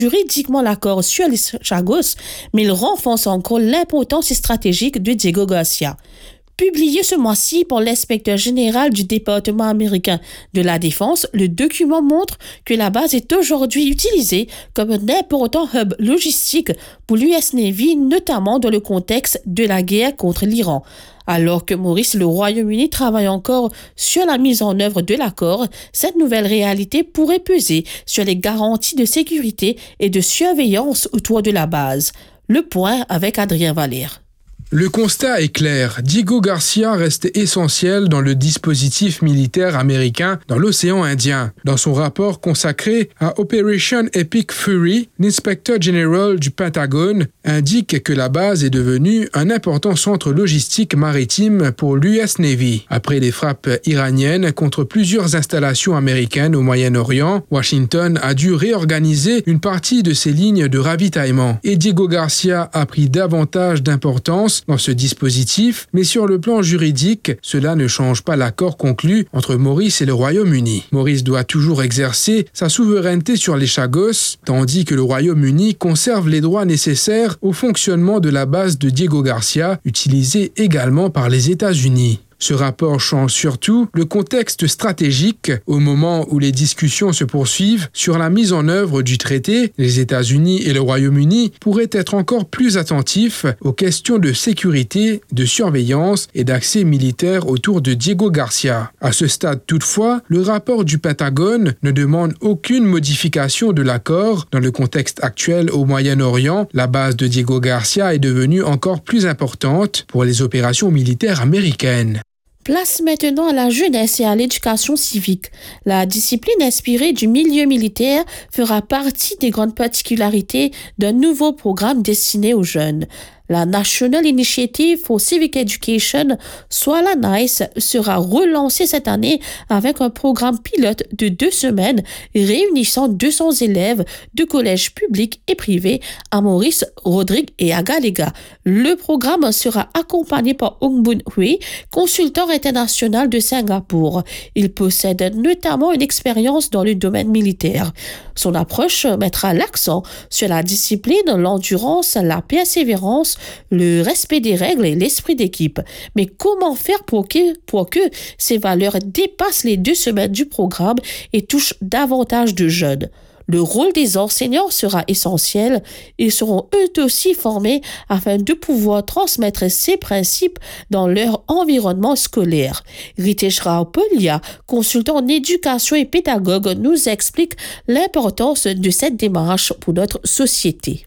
juridiquement l'accord sur les Chagos, mais il renforce encore l'importance stratégique de Diego Garcia. Publié ce mois-ci par l'inspecteur général du département américain de la Défense, le document montre que la base est aujourd'hui utilisée comme un important hub logistique pour l'US Navy, notamment dans le contexte de la guerre contre l'Iran. Alors que Maurice, le Royaume-Uni travaille encore sur la mise en œuvre de l'accord, cette nouvelle réalité pourrait peser sur les garanties de sécurité et de surveillance autour de la base. Le point avec Adrien Valère. Le constat est clair, Diego Garcia reste essentiel dans le dispositif militaire américain dans l'océan Indien. Dans son rapport consacré à Operation Epic Fury, l'inspecteur général du Pentagone indique que la base est devenue un important centre logistique maritime pour l'US Navy. Après les frappes iraniennes contre plusieurs installations américaines au Moyen-Orient, Washington a dû réorganiser une partie de ses lignes de ravitaillement. Et Diego Garcia a pris davantage d'importance dans ce dispositif, mais sur le plan juridique, cela ne change pas l'accord conclu entre Maurice et le Royaume-Uni. Maurice doit toujours exercer sa souveraineté sur les Chagos, tandis que le Royaume-Uni conserve les droits nécessaires au fonctionnement de la base de Diego Garcia, utilisée également par les États-Unis. Ce rapport change surtout le contexte stratégique au moment où les discussions se poursuivent sur la mise en œuvre du traité. Les États-Unis et le Royaume-Uni pourraient être encore plus attentifs aux questions de sécurité, de surveillance et d'accès militaire autour de Diego Garcia. À ce stade toutefois, le rapport du Pentagone ne demande aucune modification de l'accord. Dans le contexte actuel au Moyen-Orient, la base de Diego Garcia est devenue encore plus importante pour les opérations militaires américaines. Place maintenant à la jeunesse et à l'éducation civique. La discipline inspirée du milieu militaire fera partie des grandes particularités d'un nouveau programme destiné aux jeunes. La National Initiative for Civic Education, soit la NICE, sera relancée cette année avec un programme pilote de 2 semaines réunissant 200 élèves de collèges publics et privés à Maurice, Rodrigue et à Galega. Le programme sera accompagné par Ong Boon Hui, consultant international de Singapour. Il possède notamment une expérience dans le domaine militaire. Son approche mettra l'accent sur la discipline, l'endurance, la persévérance, le respect des règles et l'esprit d'équipe. Mais comment faire pour que ces valeurs dépassent les 2 semaines du programme et touchent davantage de jeunes? Le rôle des enseignants sera essentiel. Ils seront eux aussi formés afin de pouvoir transmettre ces principes dans leur environnement scolaire. Ritesh Rao-Polia, consultant en éducation et pédagogue, nous explique l'importance de cette démarche pour notre société.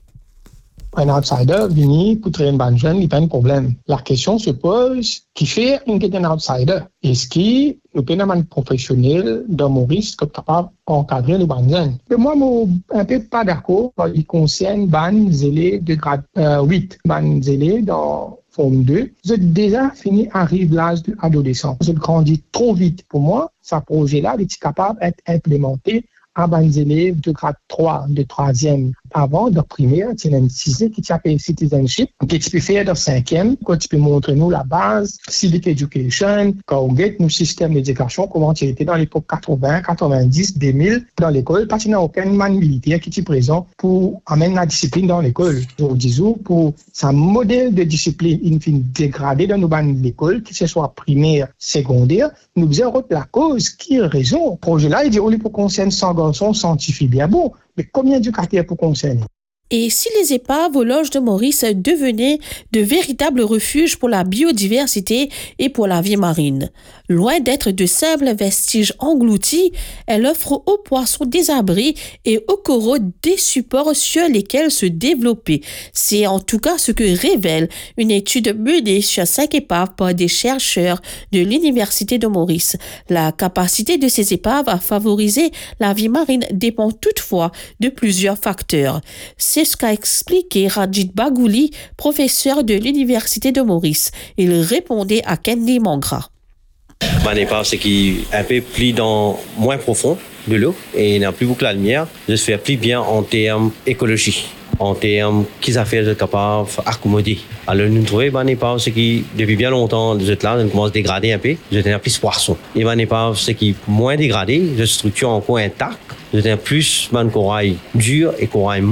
Un outsider venu pour traiter une bonne jeune, il n'y a pas de problème. La question se pose, qui fait un outsider? Est-ce que le phénomène professionnel de Maurice est capable d'encadrer les bonnes jeunes? Moi, je suis un peu pas d'accord. Il concerne les élèves de grade 8, les élèves dans Forme 2. J'ai déjà fini arrive l'âge de l'adolescence. J'ai grandi trop vite. Pour moi, ce projet-là est capable d'être implémenté à des élèves de grade 3, de 3e, avant de primaire, c'est un 6e qui s'appelle citizenship, que tu peux faire de 5e, quand tu peux montrer nous la base, civic education, quand on get nos systèmes d'éducation, comment tu étais dans l'époque 80, 90, 2000, dans l'école, parce qu'il n'y a aucun man militaire qui est présent pour amener la discipline dans l'école. Donc, disons, pour ce modèle de discipline, il finit dégradé dans nos bandes de l'école, que ce soit primaire, secondaire, nous faisons la cause qui est raison. Le projet-là, il dit, on est pour concerner 100 garçons scientifiques bien bon, mais combien d'éducateurs pour concerner? Et si les épaves aux loges de Maurice devenaient de véritables refuges pour la biodiversité et pour la vie marine? Loin d'être de simples vestiges engloutis, elle offre aux poissons des abris et aux coraux des supports sur lesquels se développer. C'est en tout cas ce que révèle une étude menée sur 5 épaves par des chercheurs de l'Université de Maurice. La capacité de ces épaves à favoriser la vie marine dépend toutefois de plusieurs facteurs. C'est ce qu'a expliqué Rajit Bagouli, professeur de l'Université de Maurice. Il répondait à Kenny Mangra. Mon épave, c'est qui est un peu plus dans moins profond de l'eau et il n'a plus beaucoup la lumière. Je se fais plus bien en termes écologie, en termes qu'ils affaires de capables d'accommoder. Alors nous trouvons mon épave, c'est qui depuis bien longtemps, vous êtes là, on commence à dégrader un peu. Je tiens plus poisson. Et mon épave, c'est qui moins dégradé, de structure encore intacte. Je tiens plus mon corail dur et corail